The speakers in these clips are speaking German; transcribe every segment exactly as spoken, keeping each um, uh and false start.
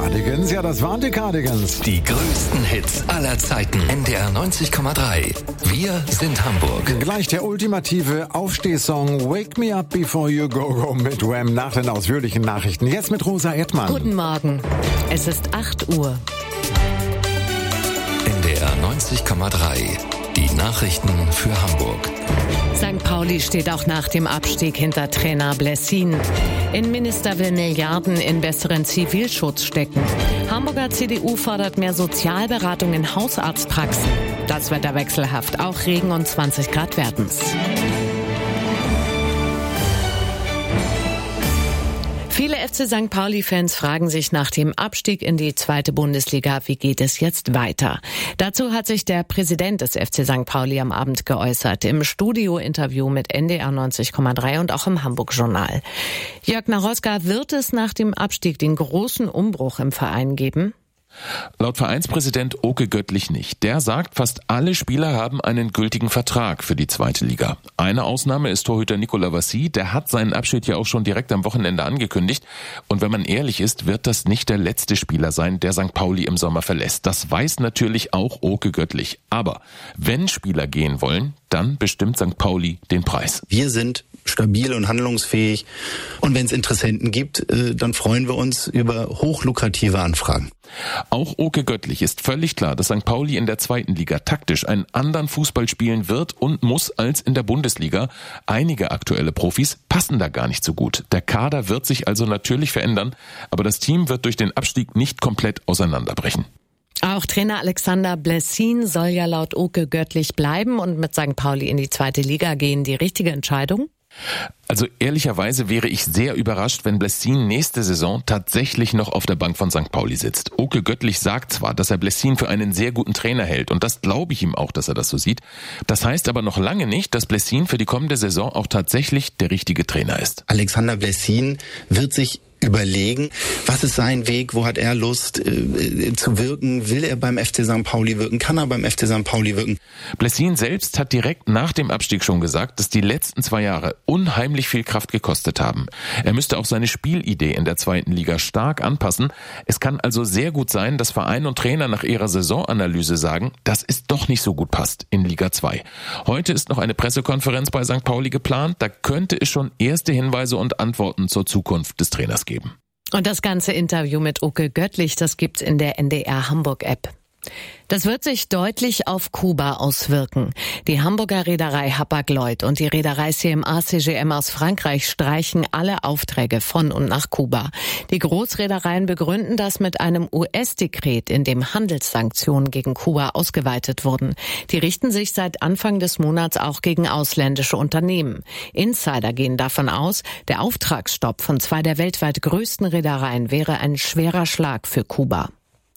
Cardigans, ja, das waren die Cardigans. Die größten Hits aller Zeiten. N D R neunzig Komma drei. Wir sind Hamburg. Gleich der ultimative Aufstehsong Wake Me Up Before You Go Go mit Wham nach den ausführlichen Nachrichten. Jetzt mit Rosa Edmann. Guten Morgen. Es ist acht Uhr. N D R neunzig Komma drei. Die Nachrichten für Hamburg. Sankt Pauli steht auch nach dem Abstieg hinter Trainer Blessin. Innenminister will Milliarden in besseren Zivilschutz stecken. Hamburger C D U fordert mehr Sozialberatung in Hausarztpraxen. Das Wetter wechselhaft, auch Regen und zwanzig Grad werden's. Viele F C Sankt Pauli-Fans fragen sich nach dem Abstieg in die zweite Bundesliga, wie geht es jetzt weiter? Dazu hat sich der Präsident des F C Sankt Pauli am Abend geäußert, im Studio-Interview mit N D R neunzig Komma drei und auch im Hamburg-Journal. Jörg Naroska, wird es nach dem Abstieg den großen Umbruch im Verein geben? Laut Vereinspräsident Oke Göttlich nicht. Der sagt, fast alle Spieler haben einen gültigen Vertrag für die zweite Liga. Eine Ausnahme ist Torhüter Nicolas Vassy. Der hat seinen Abschied ja auch schon direkt am Wochenende angekündigt. Und wenn man ehrlich ist, wird das nicht der letzte Spieler sein, der Sankt Pauli im Sommer verlässt. Das weiß natürlich auch Oke Göttlich. Aber wenn Spieler gehen wollen, dann bestimmt Sankt Pauli den Preis. Wir sind stabil und handlungsfähig. Und wenn es Interessenten gibt, dann freuen wir uns über hochlukrative Anfragen. Auch Oke Göttlich ist völlig klar, dass Sankt Pauli in der zweiten Liga taktisch einen anderen Fußball spielen wird und muss als in der Bundesliga. Einige aktuelle Profis passen da gar nicht so gut. Der Kader wird sich also natürlich verändern, aber das Team wird durch den Abstieg nicht komplett auseinanderbrechen. Auch Trainer Alexander Blessin soll ja laut Oke Göttlich bleiben und mit Sankt Pauli in die zweite Liga gehen. Die richtige Entscheidung? Also ehrlicherweise wäre ich sehr überrascht, wenn Blessin nächste Saison tatsächlich noch auf der Bank von Sankt Pauli sitzt. Oke Göttlich sagt zwar, dass er Blessin für einen sehr guten Trainer hält und das glaube ich ihm auch, dass er das so sieht. Das heißt aber noch lange nicht, dass Blessin für die kommende Saison auch tatsächlich der richtige Trainer ist. Alexander Blessin wird sich überlegen, was ist sein Weg, wo hat er Lust äh, zu wirken, will er beim F C Sankt Pauli wirken, kann er beim F C Sankt Pauli wirken. Blessin selbst hat direkt nach dem Abstieg schon gesagt, dass die letzten zwei Jahre unheimlich viel Kraft gekostet haben. Er müsste auch seine Spielidee in der zweiten Liga stark anpassen. Es kann also sehr gut sein, dass Verein und Trainer nach ihrer Saisonanalyse sagen, dass es doch nicht so gut passt in Liga zwei. Heute ist noch eine Pressekonferenz bei Sankt Pauli geplant, da könnte es schon erste Hinweise und Antworten zur Zukunft des Trainers geben. Und das ganze Interview mit Oke Göttlich, das gibt's in der N D R Hamburg App. Das wird sich deutlich auf Kuba auswirken. Die Hamburger Reederei Hapag-Lloyd und die Reederei C M A C G M aus Frankreich streichen alle Aufträge von und nach Kuba. Die Großreedereien begründen das mit einem U S-Dekret, in dem Handelssanktionen gegen Kuba ausgeweitet wurden. Die richten sich seit Anfang des Monats auch gegen ausländische Unternehmen. Insider gehen davon aus, der Auftragsstopp von zwei der weltweit größten Reedereien wäre ein schwerer Schlag für Kuba.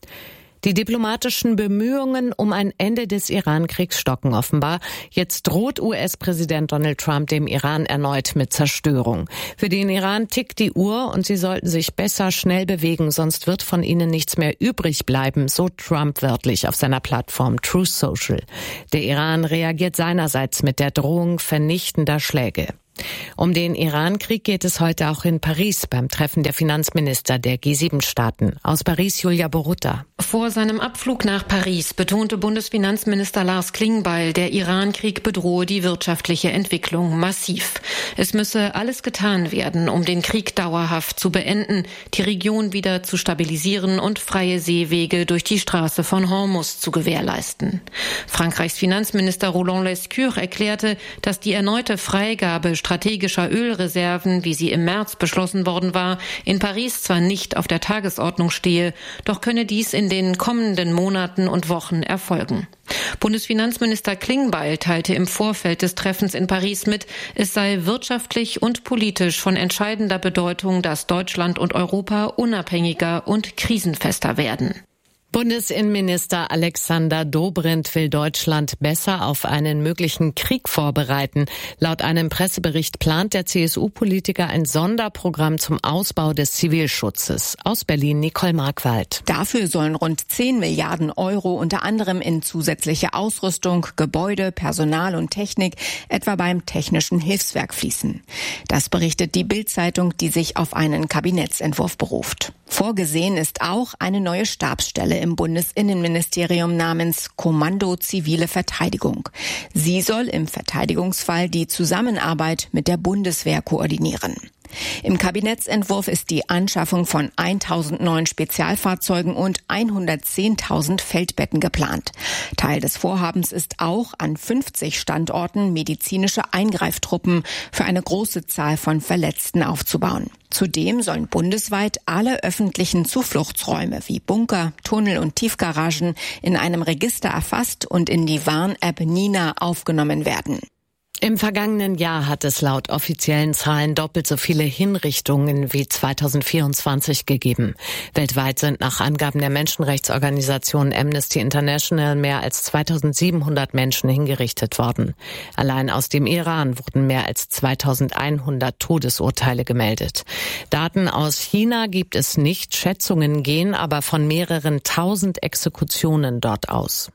Die diplomatischen Bemühungen um ein Ende des Iran-Kriegs stocken offenbar. Jetzt droht U S-Präsident Donald Trump dem Iran erneut mit Zerstörung. Für den Iran tickt die Uhr und sie sollten sich besser schnell bewegen, sonst wird von ihnen nichts mehr übrig bleiben, so Trump wörtlich auf seiner Plattform Truth Social. Der Iran reagiert seinerseits mit der Drohung vernichtender Schläge. Um den Iran-Krieg geht es heute auch in Paris beim Treffen der Finanzminister der G sieben Staaten. Aus Paris Julia Borutta. Vor seinem Abflug nach Paris betonte Bundesfinanzminister Lars Klingbeil, der Iran-Krieg bedrohe die wirtschaftliche Entwicklung massiv. Es müsse alles getan werden, um den Krieg dauerhaft zu beenden, die Region wieder zu stabilisieren und freie Seewege durch die Straße von Hormuz zu gewährleisten. Frankreichs Finanzminister Roland Lescure erklärte, dass die erneute Freigabe strategischer Ölreserven, wie sie im März beschlossen worden war, in Paris zwar nicht auf der Tagesordnung stehe, doch könne dies in den kommenden Monaten und Wochen erfolgen. Bundesfinanzminister Klingbeil teilte im Vorfeld des Treffens in Paris mit, es sei wirtschaftlich und politisch von entscheidender Bedeutung, dass Deutschland und Europa unabhängiger und krisenfester werden. Bundesinnenminister Alexander Dobrindt will Deutschland besser auf einen möglichen Krieg vorbereiten. Laut einem Pressebericht plant der C S U-Politiker ein Sonderprogramm zum Ausbau des Zivilschutzes. Aus Berlin Nicole Markwald. Dafür sollen rund zehn Milliarden Euro unter anderem in zusätzliche Ausrüstung, Gebäude, Personal und Technik, etwa beim Technischen Hilfswerk fließen. Das berichtet die Bild-Zeitung, die sich auf einen Kabinettsentwurf beruft. Vorgesehen ist auch eine neue Stabsstelle im Bundesinnenministerium namens Kommando Zivile Verteidigung. Sie soll im Verteidigungsfall die Zusammenarbeit mit der Bundeswehr koordinieren. Im Kabinettsentwurf ist die Anschaffung von tausend neuen Spezialfahrzeugen und hundertzehntausend Feldbetten geplant. Teil des Vorhabens ist auch, an fünfzig Standorten medizinische Eingreiftruppen für eine große Zahl von Verletzten aufzubauen. Zudem sollen bundesweit alle öffentlichen Zufluchtsräume wie Bunker, Tunnel und Tiefgaragen in einem Register erfasst und in die Warn-App Nina aufgenommen werden. Im vergangenen Jahr hat es laut offiziellen Zahlen doppelt so viele Hinrichtungen wie zweitausendvierundzwanzig gegeben. Weltweit sind nach Angaben der Menschenrechtsorganisation Amnesty International mehr als zweitausendsiebenhundert Menschen hingerichtet worden. Allein aus dem Iran wurden mehr als zweitausendeinhundert Todesurteile gemeldet. Daten aus China gibt es nicht, Schätzungen gehen aber von mehreren tausend Exekutionen dort aus.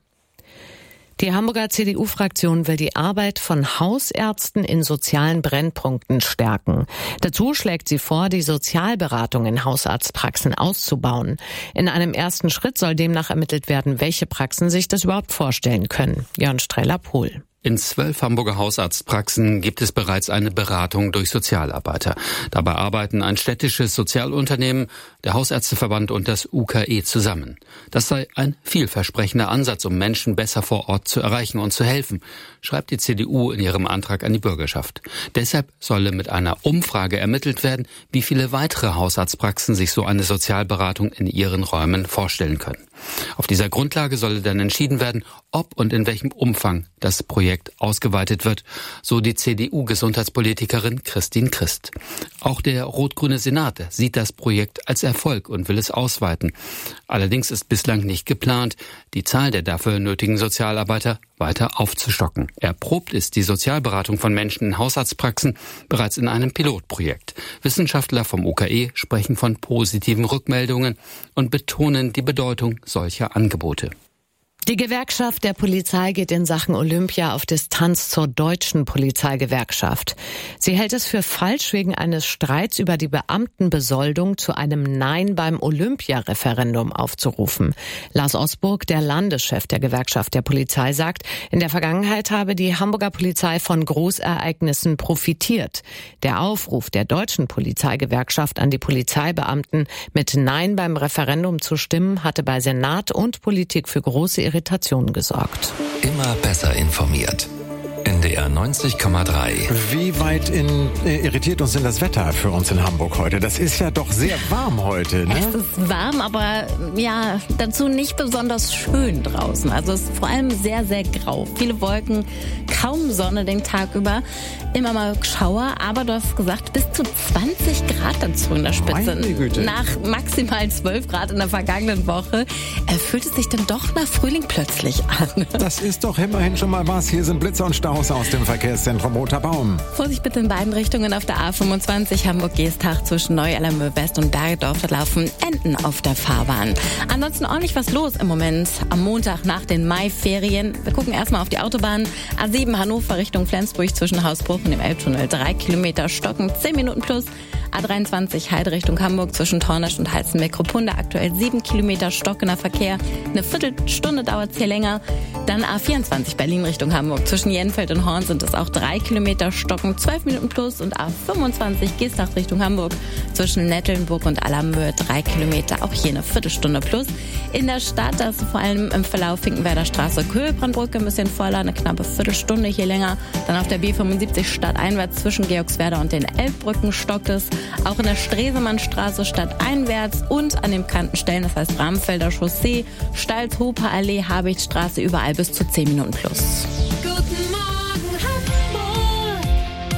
Die Hamburger C D U-Fraktion will die Arbeit von Hausärzten in sozialen Brennpunkten stärken. Dazu schlägt sie vor, die Sozialberatung in Hausarztpraxen auszubauen. In einem ersten Schritt soll demnach ermittelt werden, welche Praxen sich das überhaupt vorstellen können. Jörn Streller-Pohl. In zwölf Hamburger Hausarztpraxen gibt es bereits eine Beratung durch Sozialarbeiter. Dabei arbeiten ein städtisches Sozialunternehmen, der Hausärzteverband und das U K E zusammen. Das sei ein vielversprechender Ansatz, um Menschen besser vor Ort zu erreichen und zu helfen, schreibt die C D U in ihrem Antrag an die Bürgerschaft. Deshalb solle mit einer Umfrage ermittelt werden, wie viele weitere Hausarztpraxen sich so eine Sozialberatung in ihren Räumen vorstellen können. Auf dieser Grundlage solle dann entschieden werden, ob und in welchem Umfang das Projekt ausgeweitet wird, so die C D U-Gesundheitspolitikerin Christine Christ. Auch der rot-grüne Senat sieht das Projekt als Erfolg und will es ausweiten. Allerdings ist bislang nicht geplant, die Zahl der dafür nötigen Sozialarbeiter weiter aufzustocken. Erprobt ist die Sozialberatung von Menschen in Hausarztpraxen bereits in einem Pilotprojekt. Wissenschaftler vom U K E sprechen von positiven Rückmeldungen und betonen die Bedeutung solcher Angebote. Die Gewerkschaft der Polizei geht in Sachen Olympia auf Distanz zur deutschen Polizeigewerkschaft. Sie hält es für falsch, wegen eines Streits über die Beamtenbesoldung zu einem Nein beim Olympia-Referendum aufzurufen. Lars Osburg, der Landeschef der Gewerkschaft der Polizei, sagt, in der Vergangenheit habe die Hamburger Polizei von Großereignissen profitiert. Der Aufruf der deutschen Polizeigewerkschaft an die Polizeibeamten, mit Nein beim Referendum zu stimmen, hatte bei Senat und Politik für große Irritationen gesorgt. Immer besser informiert. N D R neunzig Komma drei. Wie weit in, äh, irritiert uns denn das Wetter für uns in Hamburg heute? Das ist ja doch sehr warm heute, ne? Es ist warm, aber ja, dazu nicht besonders schön draußen. Also es ist vor allem sehr, sehr grau. Viele Wolken, kaum Sonne den Tag über. Immer mal Schauer, aber du hast gesagt, bis zu zwanzig Grad dazu in der Spitze. Meine Güte. Nach maximal zwölf Grad in der vergangenen Woche äh, fühlt es sich dann doch nach Frühling plötzlich an. Das ist doch immerhin schon mal was. Hier sind Blitze und Staus aus dem Verkehrszentrum Roter Baum. Vorsicht bitte in beiden Richtungen auf der A fünfundzwanzig Hamburg-Geestach zwischen Neu-Alamö West und Bergedorf. Da laufen Enten auf der Fahrbahn. Ansonsten ordentlich was los im Moment am Montag nach den Maiferien. Wir gucken erstmal auf die Autobahn. A sieben Hannover Richtung Flensburg zwischen Hausbruch und dem Elbtunnel. Drei Kilometer stocken, zehn Minuten plus. A dreiundzwanzig Heide Richtung Hamburg zwischen Tornisch und Heizenbeck-Ropunde. Aktuell sieben Kilometer stockender Verkehr. Eine Viertelstunde dauert es hier länger. Dann A vierundzwanzig Berlin Richtung Hamburg. Zwischen Jenfeld und Horn sind es auch drei Kilometer stocken, zwölf Minuten plus. Und A fünfundzwanzig Geestach Richtung Hamburg. Zwischen Nettelnburg und Allermöhe drei Kilometer. Auch hier eine Viertelstunde plus. In der Stadt, das ist vor allem im Verlauf Finkenwerder Straße, Köhlbrandbrücke ein bisschen voller. Eine knappe Viertelstunde hier länger. Dann auf der B fünfundsiebzig stadteinwärts zwischen Georgswerder und den Elbbrücken stockt es. Auch in der Stresemannstraße stadteinwärts und an den bekannten Stellen, das heißt Bramfelder Chaussee, Stalz-Hoper Allee, Habichtstraße, überall bis zu zehn Minuten plus. Guten Morgen Hamburg,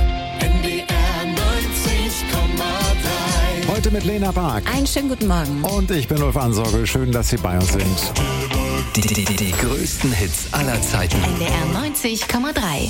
N D R neunzig Komma drei. Heute mit Lena Bark. Einen schönen guten Morgen. Und ich bin Ulf Ansorge. Schön, dass Sie bei uns sind. Die, die, die, die größten Hits aller Zeiten. N D R neunzig Komma drei.